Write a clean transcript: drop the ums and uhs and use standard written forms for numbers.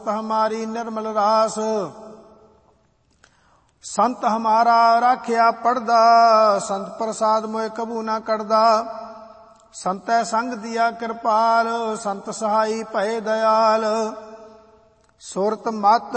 संत हमारी निर्मल रास। संत हमारा राखिया पड़दा, संत प्रसाद मोए कबू ना करदा। संतै संग दिया कृपाल, संत सहाई भय दयाल। सुरत मत